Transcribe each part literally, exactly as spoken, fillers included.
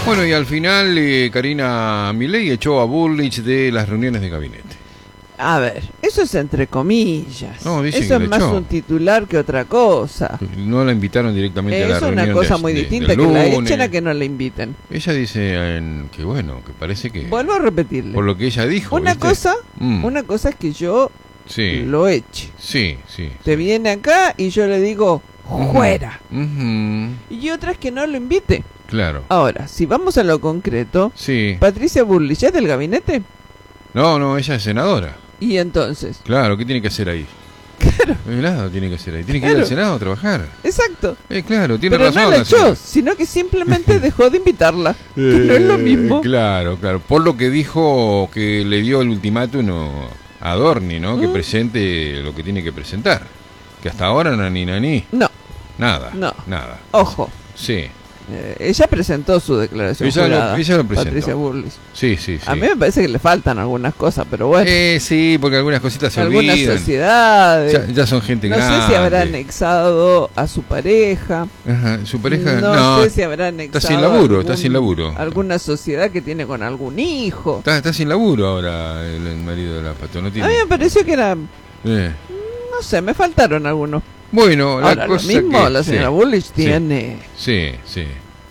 Bueno, y al final eh, Karina Milei echó a Bullrich de las reuniones de gabinete. A ver, eso es entre comillas. No, dice eso que es le más echó. un titular que otra cosa. No la invitaron directamente Eh, a la eso es reunión una cosa de- muy de- distinta, del que la lunes. echen a que no la inviten. Ella dice en, que bueno, que parece que... Vuelvo a repetirle. Por lo que ella dijo, Una ¿viste? cosa, Mm, una cosa es que yo sí, lo eche. sí, sí. Te viene acá y yo le digo, fuera. Ujú, Y otra es que no lo invite. claro, Ahora, si vamos a lo concreto, sí. Patricia Bullrich es del gabinete. No, no, ella es senadora. Y entonces, Claro, ¿qué tiene que hacer ahí? claro, Eh, Nada tiene que hacer ahí. Tiene que ir Claro. al Senado a trabajar. exacto. Eh, claro, tiene Pero razón. no la la echó, señora. sino que simplemente dejó de invitarla. Que no es lo Eh, mismo. Claro, claro. Por lo que dijo que le dio el ultimátum a Adorni, ¿no? Que Mm. presente lo que tiene que presentar. Que hasta ahora no ni ni. No, Nada. No. Nada. ojo. Sí, eh, ella presentó su declaración Ella lo- jurada, ella lo presentó. Patricia Bullrich. sí, sí, sí. A mí me parece que le faltan algunas cosas, pero bueno. Eh, sí, porque algunas cositas se algunas olvidan. sociedades. Ya, ya son gente no grande. sé si habrá anexado a su pareja. Ajá, su pareja. no, No, sé si habrá anexado sin laburo, algún- está sin laburo. alguna sociedad que tiene con algún hijo. está, está sin laburo ahora el, el marido de la pato. No A tiene. mí me pareció que era, Eh. no sé, me faltaron algunos. Bueno, la Ahora, lo cosa mismo, que, la señora sí, Bullrich sí. tiene Sí, sí.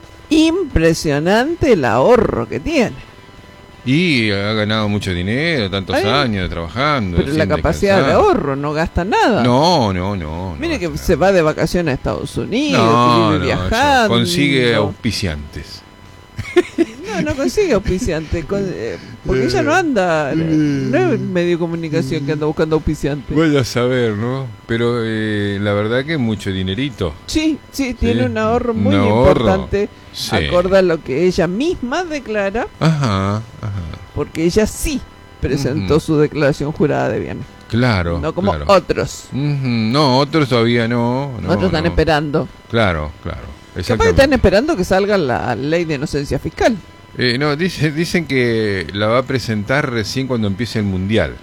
impresionante el ahorro que tiene. Y ha ganado mucho dinero, tantos Ay, años trabajando. Pero la sin capacidad de descansar. ahorro no gasta nada. No, no, no. Mire no que gasta se va de vacaciones a Estados Unidos, nada. que No, vive no, eso. viajando. Consigue auspiciantes. No, no consigue auspiciante, con- eh, porque ella no anda, no es un medio de comunicación que anda buscando auspiciante. Vaya a saber, ¿no? Pero eh, la verdad que mucho dinerito. Sí, sí, tiene Sí, un ahorro muy un ahorro. importante, Sí. acorde a lo que ella misma declara, Ajá, ajá. porque ella sí presentó Ujú. su declaración jurada de bienes, Claro. no como claro. otros. Ujú, no, otros todavía no. no otros están no. esperando. Claro, claro. Capaz que Exactamente. están esperando que salga la ley de inocencia fiscal. Eh, no, dice, dicen que la va a presentar recién cuando empiece el mundial.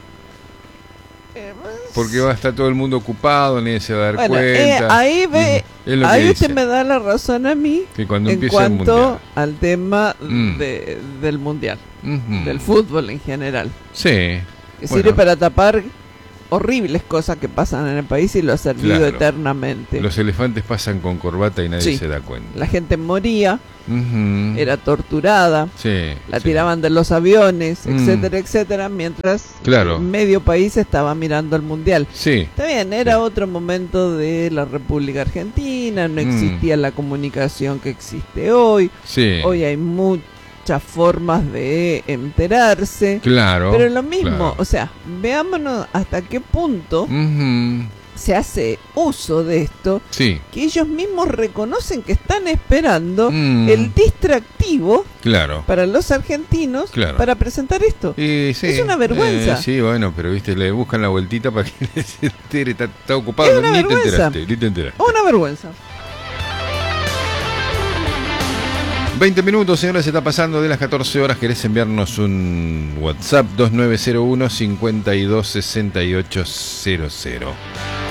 Porque va a estar todo el mundo ocupado, nadie se va a dar Bueno, eh, cuenta. ahí ve, Ujú, es lo que ahí usted dicen, me da la razón a mí que cuando en empiece el cuanto mundial. al tema Mm. de, del mundial, Ujú. del fútbol en general, Sí. que Bueno. sirve para tapar horribles cosas que pasan en el país y lo ha servido Claro. eternamente. Los elefantes pasan con corbata y nadie Sí. se da cuenta. La gente moría, Ujú. era torturada, Sí. la sí. tiraban de los aviones, Mm. etcétera, etcétera, mientras Claro. medio país estaba mirando el mundial. Sí. Está bien, era Sí. otro momento de la República Argentina, no Mm. existía la comunicación que existe hoy. Sí. Hoy hay muchas formas de enterarse. Claro. Pero lo mismo, claro. o sea, veámonos hasta qué punto Ujú. se hace uso de esto, Sí. que ellos mismos reconocen que están esperando Mm. el distractivo Claro. para los argentinos Claro. para presentar esto. Y sí, Es una vergüenza. eh, sí, bueno, pero viste, le buscan la vueltita para que le se entere. Está, está ocupado, Es una ni te vergüenza. enteraste, ni te enteraste. Una vergüenza. veinte minutos, señores, se está pasando de las catorce horas. ¿Querés enviarnos un WhatsApp? dos nueve cero uno, cinco dos seis ocho cero cero.